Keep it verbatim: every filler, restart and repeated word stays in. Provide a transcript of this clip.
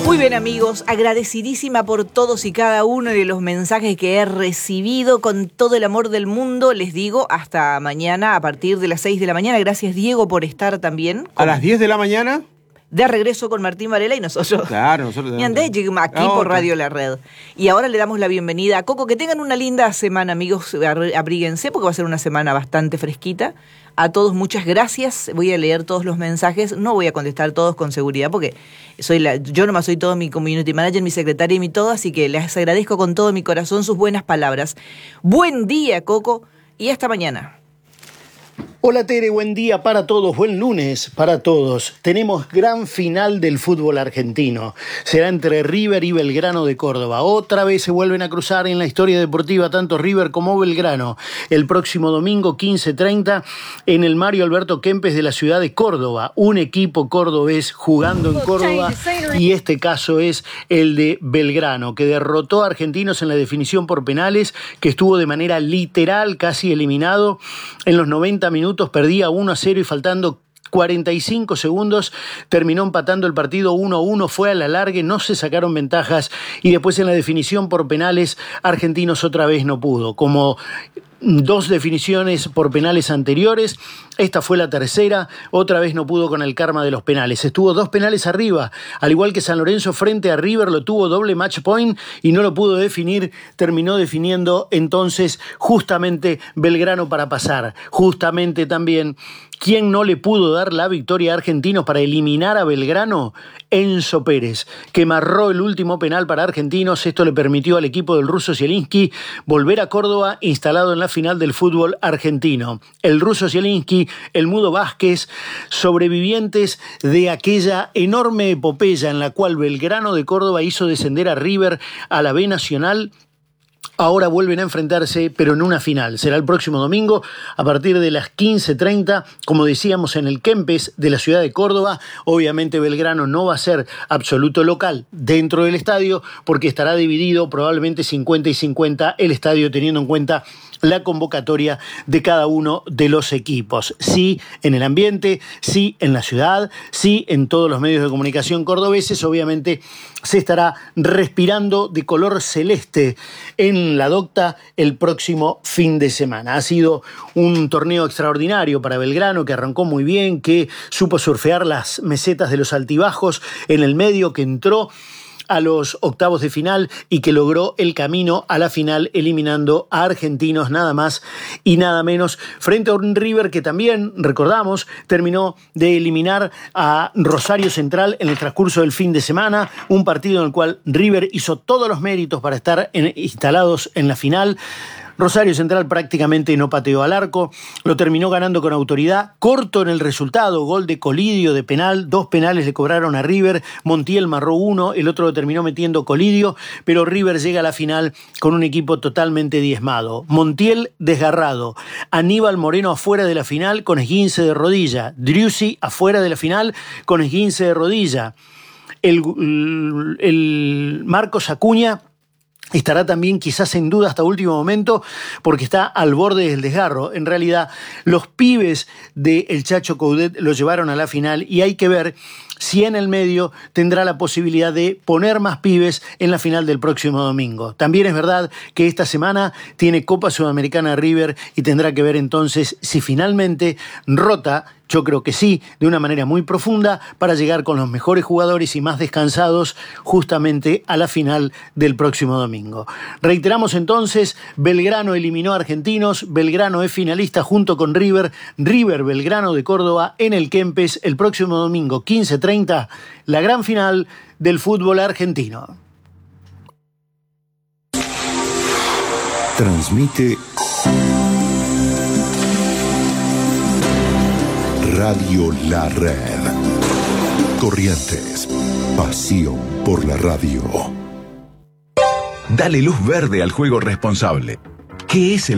Muy bien, amigos, agradecidísima por todos y cada uno de los mensajes que he recibido con todo el amor del mundo. Les digo hasta mañana a partir de las seis de la mañana. Gracias, Diego, por estar también. ¿A las diez de la mañana? De regreso con Martín Varela y nosotros. Claro, nosotros. Y andé aquí ah, por Radio La Red. Y ahora le damos la bienvenida a Coco. Que tengan una linda semana, amigos. Abríguense porque va a ser una semana bastante fresquita. A todos muchas gracias. Voy a leer todos los mensajes. No voy a contestar todos con seguridad porque soy la, yo nomás soy todo mi community manager, mi secretaria y mi todo. Así que les agradezco con todo mi corazón sus buenas palabras. Buen día, Coco. Y hasta mañana. Hola Tere, buen día para todos, buen lunes para todos. Tenemos gran final del fútbol argentino. Será entre River y Belgrano de Córdoba. Otra vez se vuelven a cruzar en la historia deportiva tanto River como Belgrano. El próximo domingo quince treinta en el Mario Alberto Kempes de la ciudad de Córdoba. Un equipo cordobés jugando en Córdoba y este caso es el de Belgrano, que derrotó a Argentinos en la definición por penales, que estuvo de manera literal casi eliminado en los noventa minutos. Perdía uno a cero y faltando cuarenta y cinco segundos terminó empatando el partido uno a uno, fue a la largue, no se sacaron ventajas y después en la definición por penales Argentinos otra vez no pudo. Como dos definiciones por penales anteriores, esta fue la tercera, otra vez no pudo con el karma de los penales. Estuvo dos penales arriba, al igual que San Lorenzo frente a River, lo tuvo doble match point y no lo pudo definir, terminó definiendo entonces justamente Belgrano para pasar. Justamente también, ¿quién no le pudo dar la victoria a Argentinos para eliminar a Belgrano? Enzo Pérez, que marró el último penal para Argentinos. Esto le permitió al equipo del ruso Zielinski volver a Córdoba, instalado en la final del fútbol argentino. El ruso Zielinski, el Mudo Vázquez, sobrevivientes de aquella enorme epopeya en la cual Belgrano de Córdoba hizo descender a River a la B Nacional. Ahora vuelven a enfrentarse, pero en una final. Será el próximo domingo a partir de las quince treinta, como decíamos, en el Kempes de la ciudad de Córdoba. Obviamente Belgrano no va a ser absoluto local dentro del estadio porque estará dividido probablemente cincuenta y cincuenta el estadio, teniendo en cuenta la convocatoria de cada uno de los equipos. Sí en el ambiente, sí en la ciudad, sí en todos los medios de comunicación cordobeses. Obviamente se estará respirando de color celeste en la Docta el próximo fin de semana. Ha sido un torneo extraordinario para Belgrano, que arrancó muy bien, que supo surfear las mesetas de los altibajos en el medio, que entró a los octavos de final y que logró el camino a la final eliminando a Argentinos nada más y nada menos frente a un River que también, recordamos, terminó de eliminar a Rosario Central en el transcurso del fin de semana, un partido en el cual River hizo todos los méritos para estar en, instalados en la final. Rosario Central prácticamente no pateó al arco, lo terminó ganando con autoridad, corto en el resultado, gol de Colidio de penal, dos penales le cobraron a River, Montiel marró uno, el otro lo terminó metiendo Colidio, pero River llega a la final con un equipo totalmente diezmado. Montiel desgarrado, Aníbal Moreno afuera de la final con esguince de rodilla, Driussi afuera de la final con esguince de rodilla, el, el, el Marcos Acuña estará también quizás en duda hasta último momento porque está al borde del desgarro. En realidad, los pibes del Chacho Coudet lo llevaron a la final y hay que ver si en el medio tendrá la posibilidad de poner más pibes en la final del próximo domingo. También es verdad que esta semana tiene Copa Sudamericana River y tendrá que ver entonces si finalmente rota, yo creo que sí, de una manera muy profunda para llegar con los mejores jugadores y más descansados justamente a la final del próximo domingo. Reiteramos entonces, Belgrano eliminó a Argentinos, Belgrano es finalista junto con River, River Belgrano de Córdoba en el Kempes el próximo domingo quince treinta, la gran final del fútbol argentino. Transmite Radio La Red. Corrientes, pasión por la radio. Dale luz verde al juego responsable. ¿Qué es el